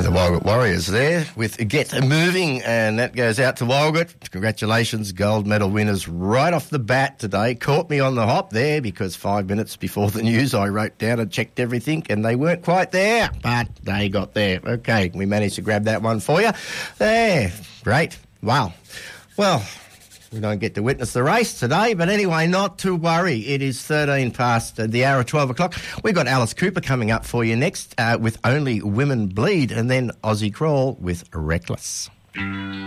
The Walgett Warriors there with Get Moving, and that goes out to Walgett. Congratulations, gold medal winners right off the bat today. Caught me on the hop there because 5 minutes before the news I wrote down and checked everything and they weren't quite there, but they got there. Okay, we managed to grab that one for you. There, great. Wow. Well, we don't get to witness the race today, but anyway, not to worry. It is 13 past the hour of 12 o'clock. We've got Alice Cooper coming up for you next with Only Women Bleed, and then Ozzy Crawl with Reckless.